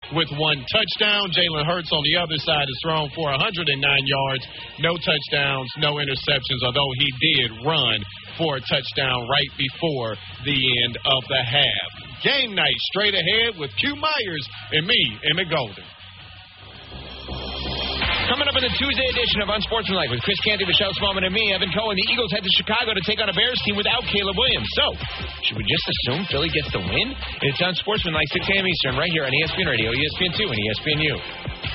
with 1 touchdown. Jalen Hurts on the other side has thrown for 109 yards, no touchdowns, no interceptions, although he did run for a touchdown right before the end of the half. Game night straight ahead with Q Myers and me, Emmett Golden. Coming up in the Tuesday edition of Unsportsmanlike with Chris Canty, Michelle Smallman, and me, Evan Cohen, the Eagles head to Chicago to take on a Bears team without Caleb Williams. So, should we just assume Philly gets the win? It's Unsportsmanlike, 6 a.m. Eastern, right here on ESPN Radio, ESPN2, and ESPNU.